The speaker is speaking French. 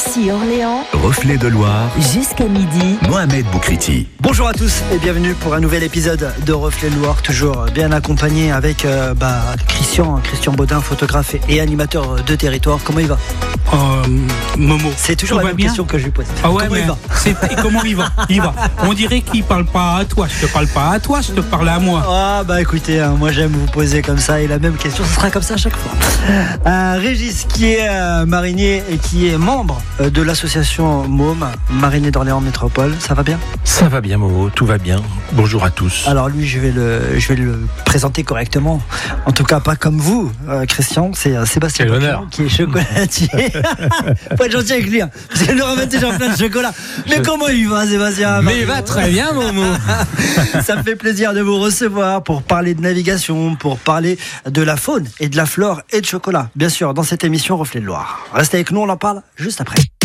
Annecy-Orléans. Reflet de Loire. Jusqu'à midi. Mohamed Boukriti. Bonjour à tous et bienvenue pour un nouvel épisode de Reflet de Loire, toujours bien accompagné avec Christian Baudin, photographe et animateur de territoire. Comment il va Momo. C'est toujours la même question que je lui pose. Ah ouais, comment il va comment il va? Il va. On dirait qu'il parle pas à toi. Je te parle pas à toi, je te parle à moi. Ah bah écoutez, moi j'aime vous poser comme ça et la même question, ce sera comme ça à chaque fois. Régis qui est marinier et qui est membre de l'association MOM, Mariniers d'Orléans Métropole, ça va bien? Ça va bien Momo, tout va bien. Bonjour à tous. Alors lui, je vais le présenter correctement. En tout cas, pas comme vous, Christian. C'est Sébastien Quel honneur. qui est chocolatier. Faut être gentil avec lui, hein, parce qu'il nous remet déjà plein de chocolat. Mais comment il va, Sébastien? Mais il va très bien Momo. Ça me fait plaisir de vous recevoir pour parler de navigation, pour parler de la faune et de la flore et de chocolat. Bien sûr, dans cette émission Reflet de Loire. Restez avec nous, on en parle juste après.